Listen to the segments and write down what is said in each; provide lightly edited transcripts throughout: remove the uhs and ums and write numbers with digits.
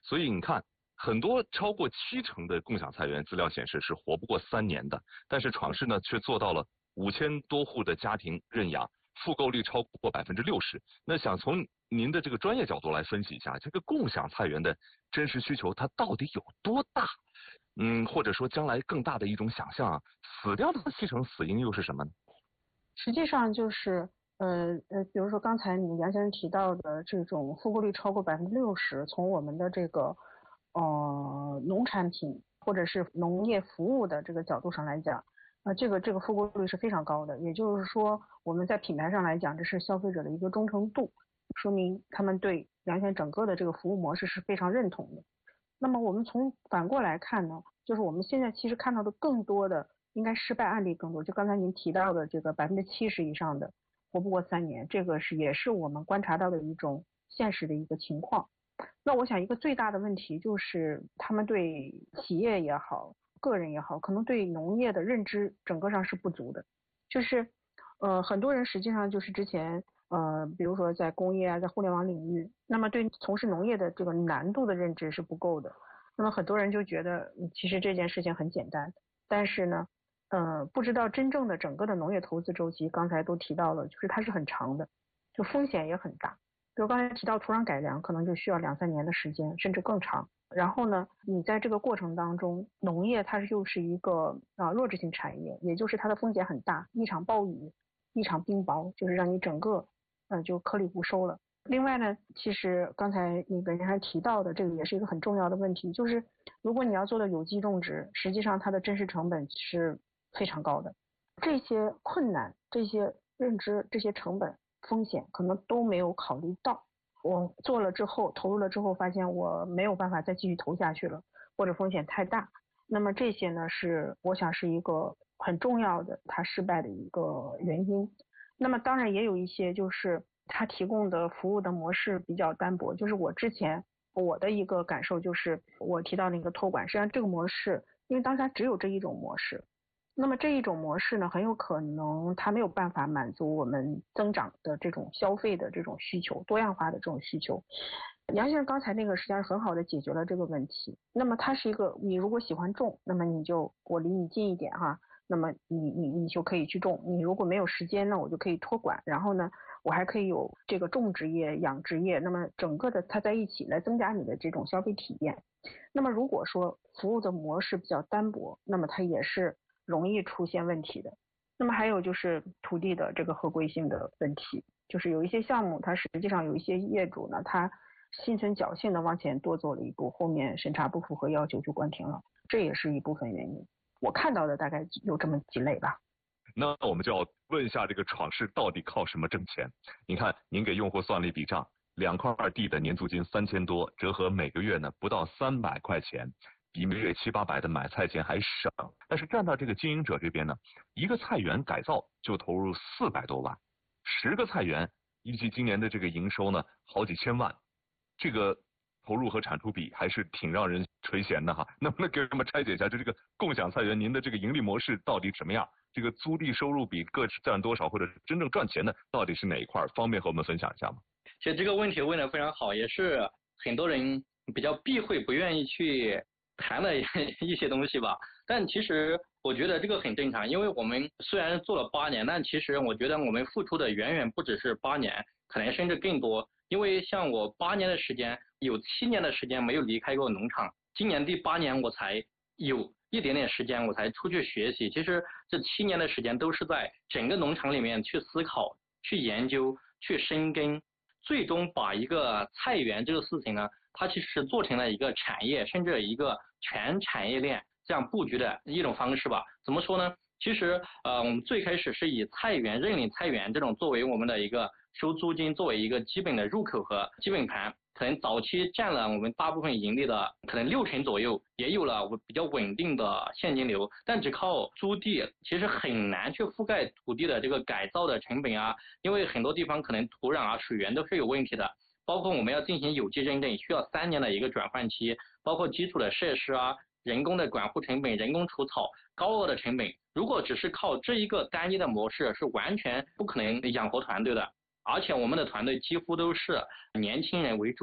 所以你看，很多超过70%的共享菜园资料显示是活不过3年的，但是闯世呢却做到了5000多户的家庭认养，复购率超过60%。那想从您的这个专业角度来分析一下，这个共享菜园的真实需求它到底有多大？或者说将来更大的一种想象啊，死掉的70%死因又是什么呢？ 实际上就是比如说刚才你杨先生提到的这种复购率超过60%，从我们的这个农产品或者是农业服务的这个角度上来讲，这个复购率是非常高的。也就是说，我们在品牌上来讲，这是消费者的一个忠诚度，说明他们对杨先生整个的这个服务模式是非常认同的。那么我们反过来看呢，就是我们现在其实看到的更多的应该失败案例更多，就刚才您提到的这个70%以上的活不过3年，这个也是我们观察到的一种现实的一个情况。那我想一个最大的问题就是他们对企业也好，个人也好，可能对农业的认知整个上是不足的。就是很多人实际上就是之前比如说在工业啊，在互联网领域，那么对从事农业的这个难度的认知是不够的。那么很多人就觉得其实这件事情很简单，但是呢不知道真正的整个的农业投资周期，刚才都提到了，就是它是很长的，就风险也很大。比如刚才提到土壤改良，可能就需要2-3年的时间，甚至更长。然后呢，你在这个过程当中，农业它又是一个弱质性产业，也就是它的风险很大，一场暴雨，一场冰雹，就是让你整个就颗粒无收了。另外呢，其实刚才那个人还提到的，这个也是一个很重要的问题，就是如果你要做的有机种植，实际上它的真实成本是非常高的。这些困难、这些认知、这些成本、风险可能都没有考虑到。我做了之后，投入了之后，发现我没有办法再继续投下去了，或者风险太大。那么这些呢，我想是一个很重要的它失败的一个原因。那么当然也有一些就是它提供的服务的模式比较单薄，就是我的一个感受就是我提到那个托管，实际上这个模式因为当下只有这一种模式，那么这一种模式呢，很有可能它没有办法满足我们增长的这种消费的这种需求，多样化的这种需求。杨先生刚才那个实际上很好的解决了这个问题。那么它是一个，你如果喜欢种，那么我离你近一点哈，那么你就可以去种。你如果没有时间呢，我就可以托管，然后呢，我还可以有这个种植业、养殖业，那么整个的它在一起来增加你的这种消费体验。那么如果说服务的模式比较单薄，那么它也是容易出现问题的。那么还有就是土地的这个合规性的问题，就是有一些项目它实际上有一些业主呢，他心存侥幸的往前多走了一步，后面审查不符合要求就关停了，这也是一部分原因。我看到的大概有这么几类吧。 那我们就要问一下，这个闯世到底靠什么挣钱？你看，您给用户算了一笔账，2块地的年租金3000多，折合每个月呢不到300块钱，比每月700-800的买菜钱还省。但是站到这个经营者这边呢，一个菜园改造就投入400多万，10个菜园预计今年的这个营收呢好几千万，这个投入和产出比还是挺让人垂涎的哈。能不能给我们拆解一下，就这个共享菜园您的这个盈利模式到底什么样？这个租地收入比各占多少，或者真正赚钱的到底是哪一块？方便和我们分享一下吗？ 其实这个问题问得非常好，也是很多人比较避讳不愿意去谈的一些东西吧。但其实我觉得这个很正常，因为我们虽然做了8年，但其实我觉得我们付出的远远不只是8年，可能甚至更多。因为像我8年的时间，有7年的时间没有离开过农场，今年第8年我才有一点点时间我才出去学习。其实这7年的时间都是在整个农场里面去思考、去研究、去深耕，最终把一个菜园这个事情呢，它其实做成了一个产业，甚至一个全产业链这样布局的一种方式吧。怎么说呢？其实我们最开始是以菜园、认领菜园这种作为我们的一个收租金，作为一个基本的入口和基本盘，可能早期占了我们大部分盈利的可能60%左右，也有了比较稳定的现金流。但只靠租地其实很难去覆盖土地的这个改造的成本啊，因为很多地方可能土壤啊、水源都是有问题的，包括我们要进行有机认证，需要3年的一个转换期，包括基础的设施啊、人工的管护成本、人工除草、高额的成本。如果只是靠这一个单一的模式，是完全不可能养活团队的。而且我们的团队几乎都是年轻人为主，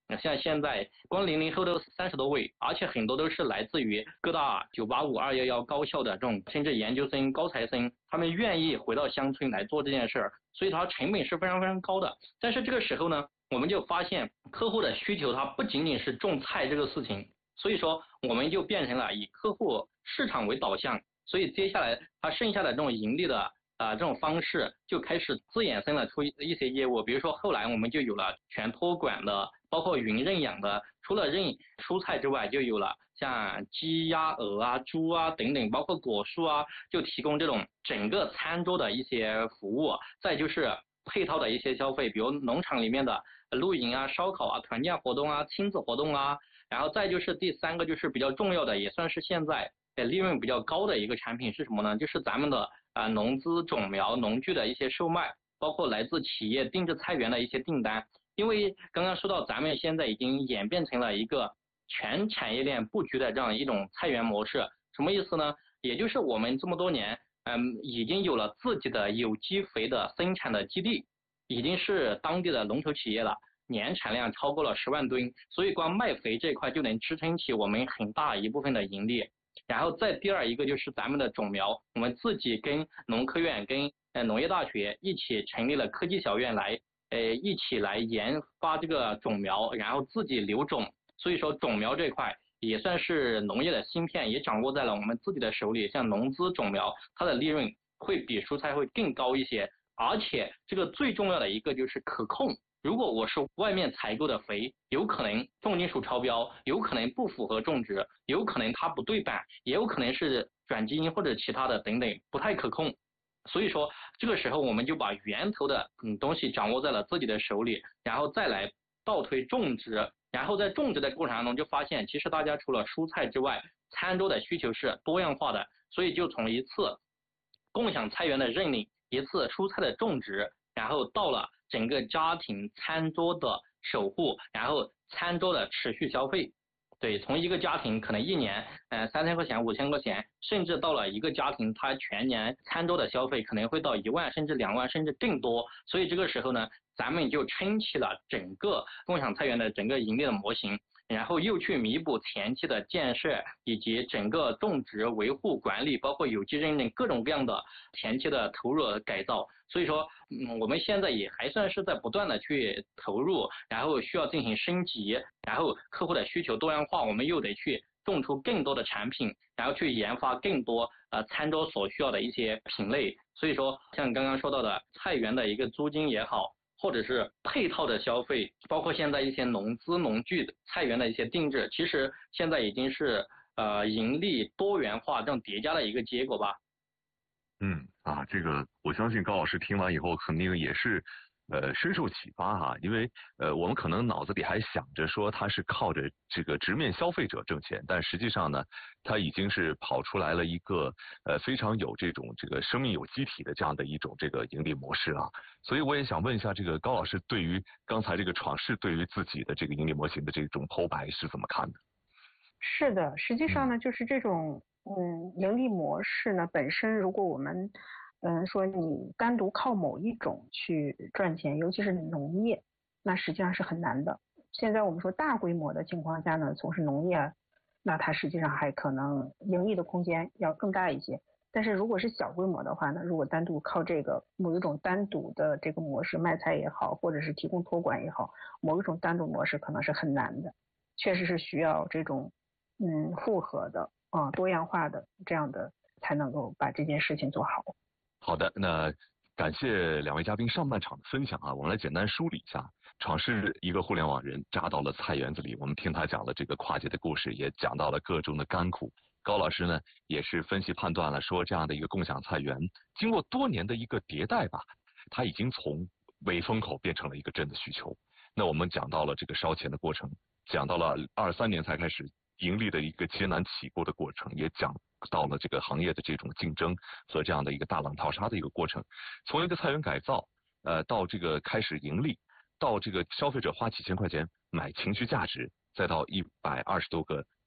像现在光00后都30多位，而且很多都是来自于各大985、211高校的这种甚至研究生、高材生，他们愿意回到乡村来做这件事儿，所以它成本是非常非常高的。但是这个时候呢，我们就发现客户的需求它不仅仅是种菜这个事情，所以说我们就变成了以客户市场为导向，所以接下来它剩下的这种盈利的这种方式就开始自衍生了出一些业务，比如说后来我们就有了全托管的，包括云认养的，除了认蔬菜之外，就有了像鸡鸭鹅啊、猪啊等等，包括果蔬啊，就提供这种整个餐桌的一些服务。再就是配套的一些消费，比如农场里面的露营啊、烧烤啊、团建活动啊、亲子活动啊，然后再就是第3个就是比较重要的，也算是现在利润比较高的一个产品是什么呢？就是咱们的农资种苗农具的一些售卖，包括来自企业定制菜园的一些订单。因为刚刚说到咱们现在已经演变成了一个全产业链布局的这样一种菜园模式，什么意思呢？也就是我们这么多年已经有了自己的有机肥的生产的基地，已经是当地的龙头企业了，年产量超过了10万吨，所以光卖肥这块就能支撑起我们很大一部分的盈利。然后再第2一个就是咱们的种苗，我们自己跟农科院、跟农业大学一起成立了科技小院来一起来研发这个种苗，然后自己留种。所以说种苗这块也算是农业的芯片，也掌握在了我们自己的手里。像农资种苗，它的利润会比蔬菜会更高一些，而且这个最重要的一个就是可控。如果我是外面采购的肥，有可能重金属超标，有可能不符合种植，有可能它不对版，也有可能是转基因或者其他的等等，不太可控。所以说这个时候我们就把源头的东西掌握在了自己的手里，然后再来倒推种植，然后在种植的过程当中就发现，其实大家除了蔬菜之外，餐桌的需求是多样化的，所以就从一次共享菜园的认领，一次蔬菜的种植，然后到了整个家庭餐桌的守护，然后餐桌的持续消费。对，从一个家庭可能1年3000块钱、5000块钱，甚至到了一个家庭，他全年餐桌的消费可能会到1万甚至2万甚至更多。所以这个时候呢，咱们就撑起了整个共享菜园的整个盈利的模型，然后又去弥补前期的建设以及整个种植、维护、管理，包括有机认证各种各样的前期的投入改造。所以说我们现在也还算是在不断的去投入，然后需要进行升级，然后客户的需求多样化，我们又得去种出更多的产品，然后去研发更多餐桌所需要的一些品类。所以说像刚刚说到的菜园的一个租金也好，或者是配套的消费，包括现在一些农资农具菜园的一些定制，其实现在已经是盈利多元化这种叠加的一个结果吧。 这个我相信高老师听完以后肯定也是深受启发哈，因为我们可能脑子里还想着说他是靠着这个直面消费者挣钱，但实际上呢，他已经是跑出来了一个非常有这个生命有机体的这样的一种这个盈利模式啊。所以我也想问一下，这个高老师对于刚才这个闯世对于自己的这个盈利模型的这种剖白是怎么看的？ 是的，实际上呢，就是这种盈利模式呢本身，如果我们说你单独靠某一种去赚钱，尤其是农业，那实际上是很难的。现在我们说大规模的情况下呢，从事农业，那它实际上还可能盈利的空间要更大一些。但是如果是小规模的话呢，如果单独靠这个某一种单独的这个模式卖菜也好，或者是提供托管也好，某一种单独模式可能是很难的，确实是需要这种复合的多样化的这样的才能够把这件事情做好。 好的，那感谢2位嘉宾上半场的分享啊，我们来简单梳理一下。闯世一个互联网人扎到了菜园子里，我们听他讲了这个跨界的故事，也讲到了各种的甘苦。高老师呢也是分析判断了说，这样的一个共享菜园经过多年的一个迭代吧，它已经从伪风口变成了一个真的需求。那我们讲到了这个烧钱的过程，讲到了23年才开始盈利的一个艰难起步的过程，也讲到了这个行业的这种竞争和这样的一个大浪淘沙的一个过程。从一个菜园改造到这个开始盈利，到这个消费者花几千块钱买情绪价值，再到120多个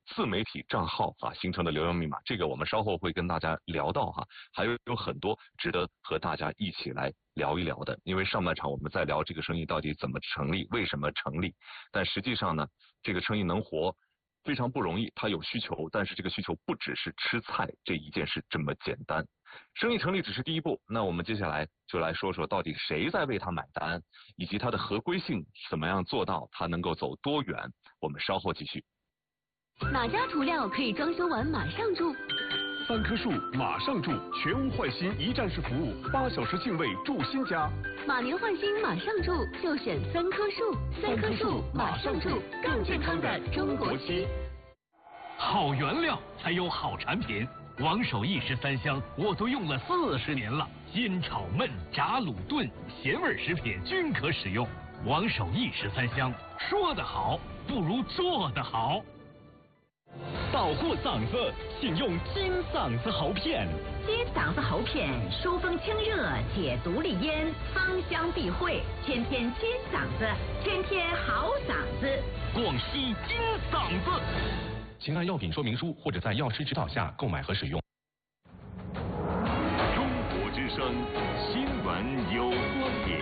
自媒体账号形成的流量密码，这个我们稍后会跟大家聊到还有很多值得和大家一起来聊一聊的。因为上半场我们在聊这个生意到底怎么成立，为什么成立，但实际上呢，这个生意能活非常不容易，它有需求，但是这个需求不只是吃菜这一件事这么简单。生意成立只是第一步，那我们接下来就来说说到底谁在为它买单，以及它的合规性怎么样做到，它能够走多远。我们稍后继续。 哪家涂料可以装修完马上住 ？3棵树马上住，全屋换新一站式服务，8小时净位住新家。 马年换新马上住，就选3棵树。3棵树马上住，更健康的中国区。 好原料才有好产品。王守义13香我都用了40年了，煎炒焖炸卤炖咸味食品均可使用。王守义13香，说得好不如做得好。 保护嗓子，请用金嗓子喉片。 金嗓子喉片，疏风清热，解毒利咽，芳香避秽，天天金嗓子，天天好嗓子。 广西金嗓子。请看药品说明书或者在药师指导下购买和使用。 中国之声，新闻有观点。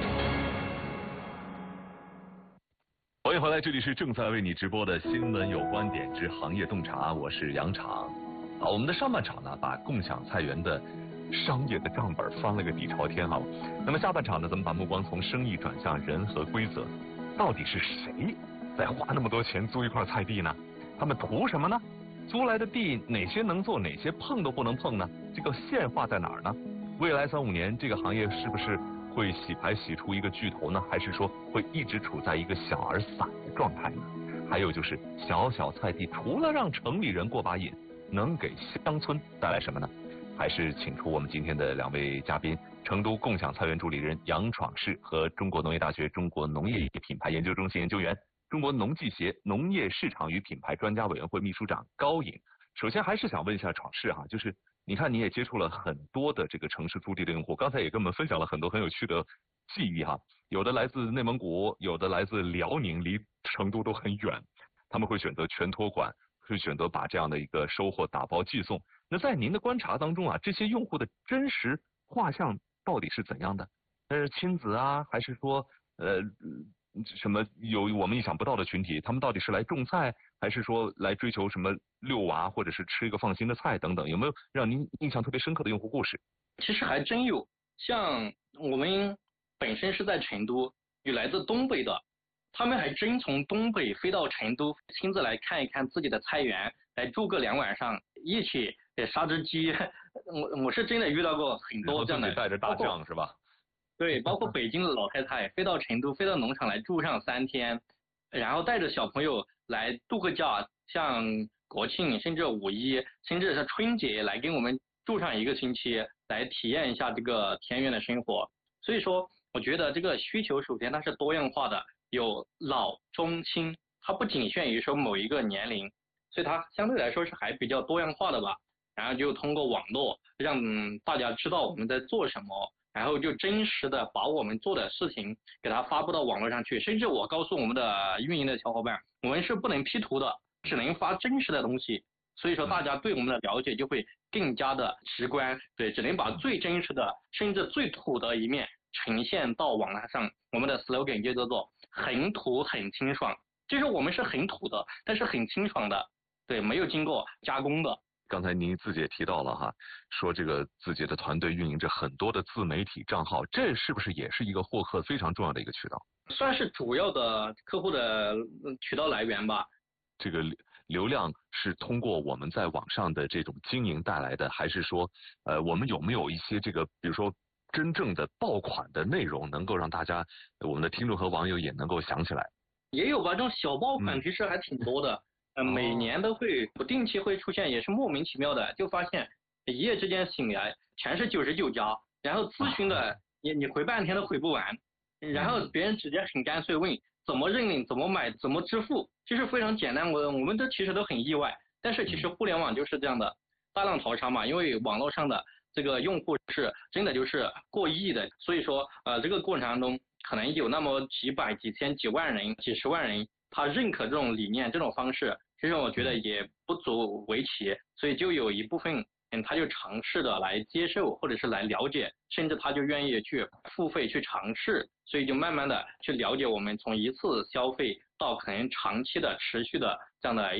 欢迎回来，这里是正在为你直播的新闻有观点之行业洞察，我是杨敞。我们的上半场呢，把共享菜园的商业的账本翻了个底朝天那么下半场呢，咱们把目光从生意转向人和规则，到底是谁在花那么多钱租一块菜地呢？他们图什么呢？租来的地哪些能做，哪些碰都不能碰呢？这个线画在哪儿呢？未来3-5年这个行业是不是会洗牌洗出一个巨头呢？还是说会一直处在一个小而散的状态呢？还有就是小小菜地除了让城里人过把瘾，能给乡村带来什么呢？还是请出我们今天的2位嘉宾，成都共享菜园助理人杨闯士和中国农业大学中国农业品牌研究中心研究员，中国农技协农业市场与品牌专家委员会秘书长高颖。首先还是想问一下闯士就是你看你也接触了很多的这个城市租地的用户，刚才也跟我们分享了很多很有趣的记忆有的来自内蒙古，有的来自辽宁，离成都都很远，他们会选择全托管，会选择把这样的一个收获打包寄送。那在您的观察当中这些用户的真实画像到底是怎样的？是亲子还是说什么有我们意想不到的群体？他们到底是来种菜，还是说来追求什么遛娃，或者是吃一个放心的菜等等？有没有让您印象特别深刻的用户故事？ 其实还真有，像我们本身是在成都，有来自东北的，他们还真从东北飞到成都，亲自来看一看自己的菜园，来住个2晚上，一起杀只鸡。我是真的遇到过很多这样的， 带着大酱是吧？ 对，包括北京的老太太飞到成都，飞到农场来住上3天，然后带着小朋友来度个假，像国庆甚至5一，甚至是春节来跟我们住上1个星期，来体验一下这个田园的生活。所以说我觉得这个需求首先它是多样化的，有老中青，它不仅限于说某一个年龄，所以它相对来说是还比较多样化的吧。然后就通过网络让大家知道我们在做什么，然后就真实的把我们做的事情给它发布到网络上去。甚至我告诉我们的运营的小伙伴，我们是不能 P 图的，只能发真实的东西。所以说大家对我们的了解就会更加的直观，对，只能把最真实的甚至最土的一面呈现到网络上。我们的 slogan 就叫做很土很清爽，就是我们是很土的，但是很清爽的，对，没有经过加工的。 刚才您自己也提到了说这个自己的团队运营着很多的自媒体账号，这是不是也是一个获客非常重要的一个渠道？ 算是主要的客户的渠道来源吧。 这个流量是通过我们在网上的这种经营带来的，还是说我们有没有一些这个比如说真正的爆款的内容，能够让大家我们的听众和网友也能够想起来？ 也有吧，这种小爆款其实还挺多的。每年都会不定期会出现，也是莫名其妙的，就发现一夜之间醒来全是99家，然后咨询的你回半天都回不完，然后别人直接很干脆问怎么认领、怎么买、怎么支付，就是非常简单。我们这其实都很意外，但是其实互联网就是这样的大浪淘沙嘛，因为网络上的这个用户是真的就是过亿的，所以说这个过程当中可能有那么几百、几千、几万人、几十万人，他认可这种理念、这种方式， 其实我觉得也不足为奇，所以就有一部分人他就尝试的来接受或者是来了解，甚至他就愿意去付费去尝试，所以就慢慢的去了解我们从一次消费到可能长期的持续的这样的